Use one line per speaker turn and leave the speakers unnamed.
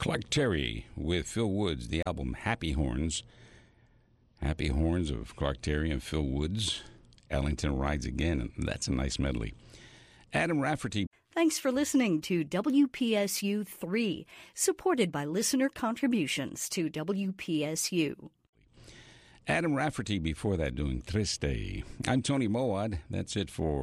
Clark Terry with Phil Woods, the album Happy Horns. Happy Horns of Clark Terry and Phil Woods. Ellington Rides Again, and that's a nice medley. Adam Rafferty.
Thanks for listening to WPSU 3, supported by listener contributions to WPSU.
Adam Rafferty before that doing Triste. I'm Tony Moad. That's it for